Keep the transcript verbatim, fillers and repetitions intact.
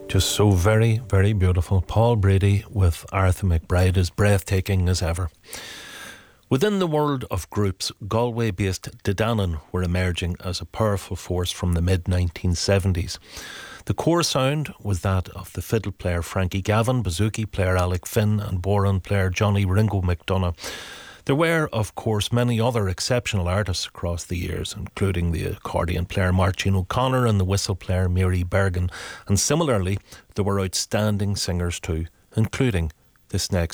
Just so very, very beautiful. Paul Brady with Arthur McBride is breathtaking as ever. Within the world of groups, Galway-based Dedanan were emerging as a powerful force from the mid nineteen seventies. The core sound was that of the fiddle player Frankie Gavin, bouzouki player Alec Finn and bodhrán player Johnny Ringo McDonough. There were, of course, many other exceptional artists across the years, including the accordion player Martin O'Connor and the whistle player Mary Bergen. And similarly, there were outstanding singers too, including this next